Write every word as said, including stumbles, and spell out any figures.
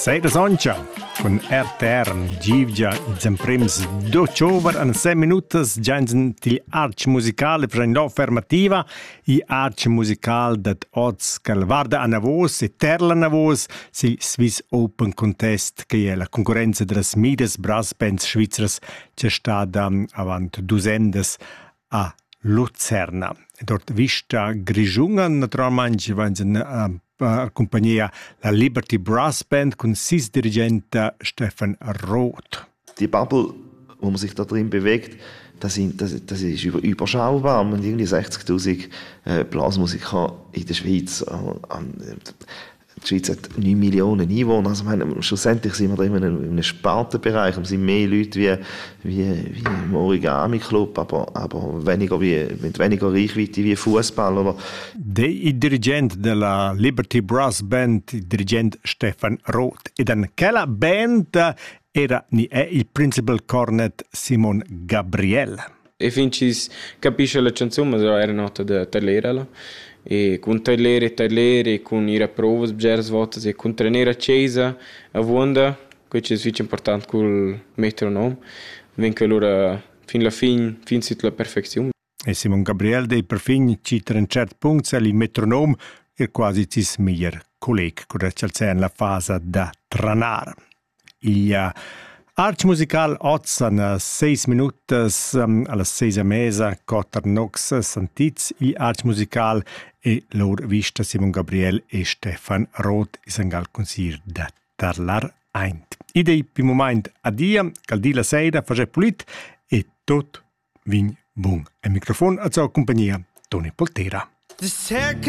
Sei da Soncia, con R T R, Givgia, i prims dodici an sei minutas, gianzen til arch musicale per una fermativa, i arch musical dat oz calvarda a navos e terla navos, si Swiss Open Contest, che è la concorrenza delle mides brass bands svizzeras, c'è stata avant dusendes a Luzerna. Dort vista Grigiunga, naturalmente, vanno accompagnia la Liberty Brass Band con sis dirigente Stefan Roth. Die Bubble, wo man sich da drin bewegt, das, sind, das, das ist überschaubar. Man hat irgendwie sechzigtausend äh, Blasmusiker in der Schweiz. Äh, die Schweiz hat neun Millionen Einwohner. Also, meine, schlussendlich sind wir da in einem, in einem Spartenbereich. Es sind mehr Leute wie, wie, wie im Origami-Club, aber, aber weniger wie, mit weniger Reichweite wie Fußball. Oder? Der Dirigent della Liberty Brass Band, il dirigente Stefan Roth. E dan quella band era ni è il principal cornet Simon Gabriel. E fin ci capisce la canzone, ma era nota da tagliare. E con tagliare e tagliare, con i prove, bgeres volte, e con tenere accesa a vonda, questo è molto importante col metronomo, venga allora fin alla fine, fin alla perfezione. E Simon Gabriel dei perfin ci tra un certo punto il metronom è quasi il miglior collega, che c'è la fase da tranare. Il uh, Arch musical ozzan seis minutas um, alla seisa mesa cotter nox santits il Arch musical e lor vista Simon Gabriel e Stefan Roth isangal consir da tarlar eint. Idei pi moment a dia, caldi la seida, face pulit e tot vin bun. E microfon a sua compagnia Toni Poltera.